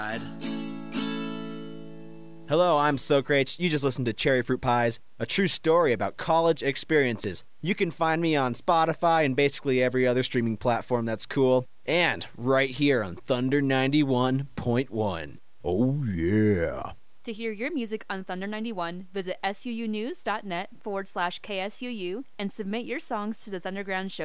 Hello, I'm Socrates. You just listened to Cherry Fruit Pies, a true story about college experiences. You can find me on Spotify and basically every other streaming platform that's cool, and right here on Thunder 91.1. Oh yeah. To hear your music on Thunder 91, visit suunews.net/KSUU and submit your songs to the Thunderground Show